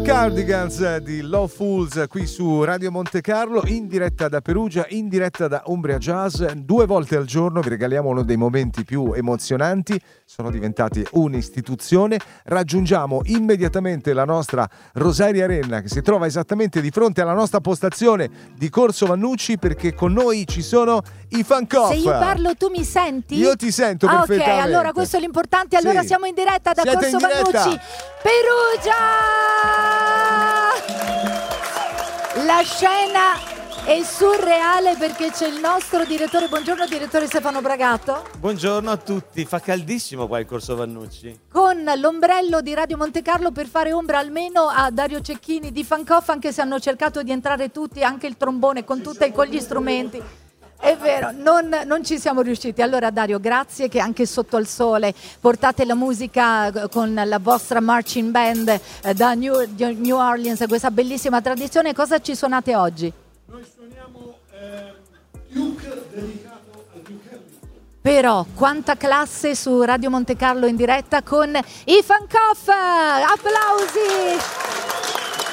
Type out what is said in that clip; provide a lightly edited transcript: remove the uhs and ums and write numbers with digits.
Cardigans di Low Fools qui su Radio Monte Carlo, in diretta da Perugia, in diretta da Umbria Jazz. 2 volte al giorno vi regaliamo uno dei momenti più emozionanti, sono diventati un'istituzione. Raggiungiamo immediatamente la nostra Rosaria Renna, che si trova esattamente di fronte alla nostra postazione di Corso Vannucci, perché con noi ci sono i Fancoff. Se io parlo tu mi senti? Io ti sento perfettamente. Ok, allora questo è l'importante. Allora sì. Siamo in diretta da Siete Corso Vannucci, Perugia! La scena è surreale perché c'è il nostro direttore. Buongiorno direttore Stefano Bragato. Buongiorno a tutti, fa caldissimo qua il Corso Vannucci. Con l'ombrello di Radio Monte Carlo per fare ombra almeno a Dario Cecchini di Fancoff, anche se hanno cercato di entrare tutti, anche il trombone con gli strumenti. È vero, non ci siamo riusciti. Allora Dario, grazie che anche sotto al sole portate la musica con la vostra marching band da New Orleans, questa bellissima tradizione. Cosa ci suonate oggi? Noi suoniamo Duke, dedicato al Duke Ellington. Però quanta classe su Radio Monte Carlo in diretta con i Fancoff! Applausi!